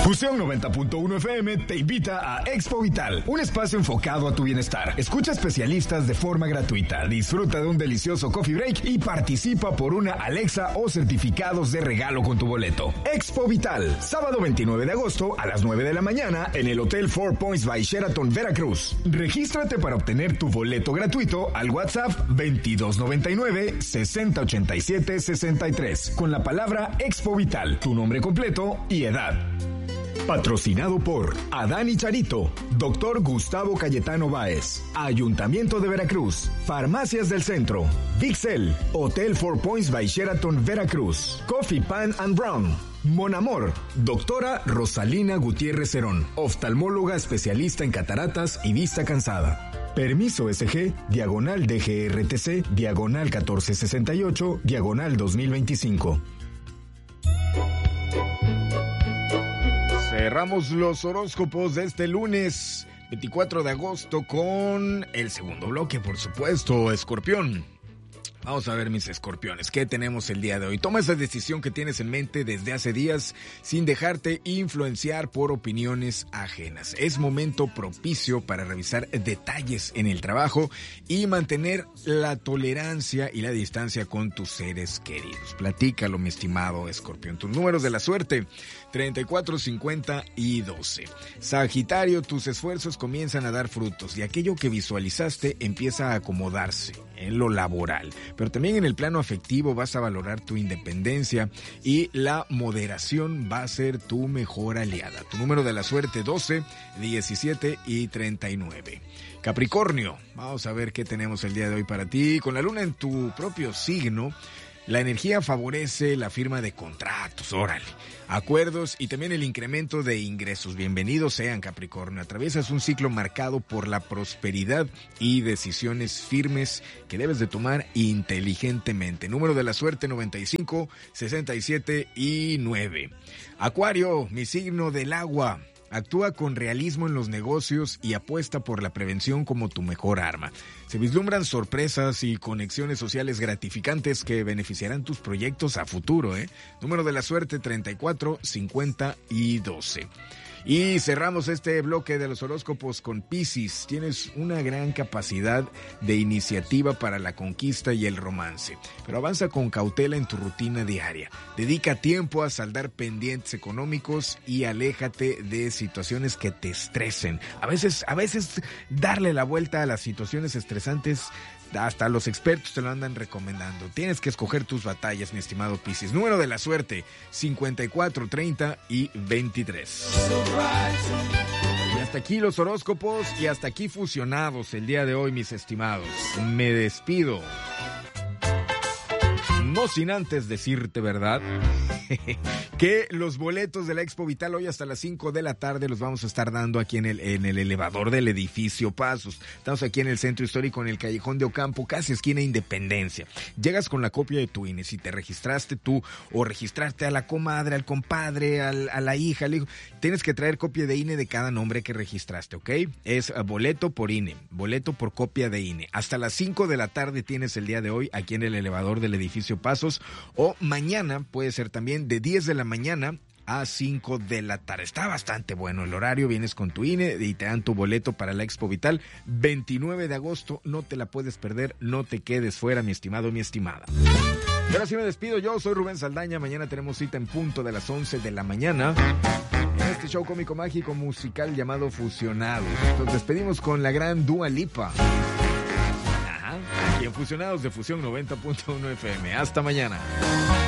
Fusión 90.1 FM te invita a Expo Vital, un espacio enfocado a tu bienestar. Escucha especialistas de forma gratuita, disfruta de un delicioso coffee break y participa por una Alexa o certificados de regalo con tu boleto. Expo Vital, sábado 29 de agosto a las 9 de la mañana en el Hotel Four Points by Sheraton, Veracruz. Regístrate para obtener tu boleto gratuito al WhatsApp 2299-6087-63 con la palabra Expo Vital, tu nombre completo y edad. Patrocinado por Adán y Charito, Dr. Gustavo Cayetano Báez, Ayuntamiento de Veracruz, Farmacias del Centro, Vixel, Hotel Four Points by Sheraton, Veracruz, Coffee Pan and Brown, Mon Amor, Doctora Rosalina Gutiérrez Herón, oftalmóloga especialista en cataratas y vista cansada. Permiso SG, diagonal DGRTC, diagonal 1468, diagonal 2025. Cerramos los horóscopos de este lunes 24 de agosto con el segundo bloque, por supuesto, Escorpión. Vamos a ver, mis escorpiones, ¿qué tenemos el día de hoy? Toma esa decisión que tienes en mente desde hace días sin dejarte influenciar por opiniones ajenas. Es momento propicio para revisar detalles en el trabajo y mantener la tolerancia y la distancia con tus seres queridos. Platícalo, mi estimado escorpión. Tus números de la suerte: 34, 50 y 12. Sagitario, tus esfuerzos comienzan a dar frutos y aquello que visualizaste empieza a acomodarse en lo laboral. Pero también en el plano afectivo vas a valorar tu independencia y la moderación va a ser tu mejor aliada. Tu número de la suerte: 12, 17 y 39. Capricornio, vamos a ver qué tenemos el día de hoy para ti. Con la luna en tu propio signo, la energía favorece la firma de contratos, órale, acuerdos y también el incremento de ingresos. Bienvenidos sean, Capricornio. Atraviesas un ciclo marcado por la prosperidad y decisiones firmes que debes de tomar inteligentemente. Número de la suerte: 95, 67 y 9. Acuario, mi signo del agua. Actúa con realismo en los negocios y apuesta por la prevención como tu mejor arma. Se vislumbran sorpresas y conexiones sociales gratificantes que beneficiarán tus proyectos a futuro, Número de la suerte: 34, 50 y 12. Y cerramos este bloque de los horóscopos con Piscis. Tienes una gran capacidad de iniciativa para la conquista y el romance, pero avanza con cautela en tu rutina diaria. Dedica tiempo a saldar pendientes económicos y aléjate de situaciones que te estresen. A veces darle la vuelta a las situaciones estresantes, hasta los expertos te lo andan recomendando. Tienes que escoger tus batallas, mi estimado Piscis. Número de la suerte: 54, 30 y 23. Y hasta aquí los horóscopos y hasta aquí fusionados el día de hoy, mis estimados. Me despido. No sin antes decirte, ¿verdad?, que los boletos de la Expo Vital hoy hasta las 5 de la tarde los vamos a estar dando aquí en el elevador del edificio Pasos. Estamos aquí en el centro histórico, en el Callejón de Ocampo, casi esquina Independencia. Llegas con la copia de tu INE. Si te registraste tú o registraste a la comadre, al compadre, a la hija, al hijo, tienes que traer copia de INE de cada nombre que registraste, ¿ok? Es boleto por INE, boleto por copia de INE. Hasta las 5 de la tarde tienes el día de hoy aquí en el elevador del edificio Pasos, o mañana puede ser también de 10 de la mañana a 5 de la tarde. Está bastante bueno el horario. Vienes con tu INE y te dan tu boleto para la Expo Vital 29 de agosto. No te la puedes perder, no te quedes fuera, mi estimado, mi estimada. Y ahora sí me despido. Yo soy Rubén Saldaña. Mañana tenemos cita en punto de las 11 de la mañana en este show cómico mágico musical llamado Fusionados. Nos despedimos con la gran Dua Lipa. Aquí en Fusionados de Fusión 90.1 FM. Hasta mañana.